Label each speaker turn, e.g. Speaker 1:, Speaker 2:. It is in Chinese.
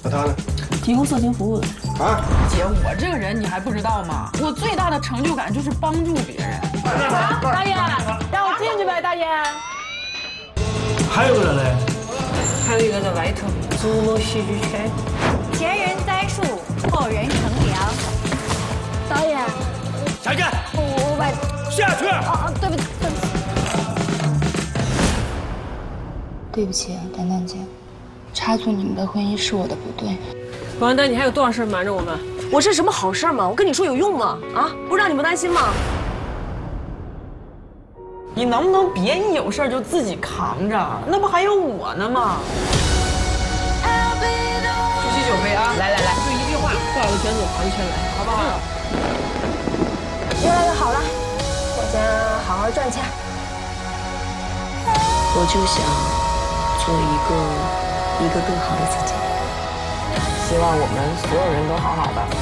Speaker 1: 那他呢？
Speaker 2: 提供色情服务的。
Speaker 1: 啊？
Speaker 3: 姐，我这个人你还不知道吗？我最大的成就感就是帮助别人。
Speaker 2: 大爷，让我进去呗，大爷。
Speaker 4: 还有个人嘞？
Speaker 2: 还有一个在外头，竹楼戏剧圈。
Speaker 5: 前人栽树，后人乘凉。导演，
Speaker 4: 下去，
Speaker 5: 我把
Speaker 4: 下去。
Speaker 5: 对不起，对不起。
Speaker 6: 对不起，丹丹姐，插足你们的婚姻是我的不对。
Speaker 2: 王丹，你还有多少事瞒着我们？
Speaker 7: 我是什么好事吗？我跟你说有用吗？啊，不让你们担心吗？
Speaker 3: 你能不能别一有事就自己扛着？那不还有我呢吗？举起酒杯啊！来，就一句话，画个圈子，画个圈来，好不好？
Speaker 7: 越来越好了，我先好好赚钱。我就想做一个更好的自己。
Speaker 3: 希望我们所有人都好好的。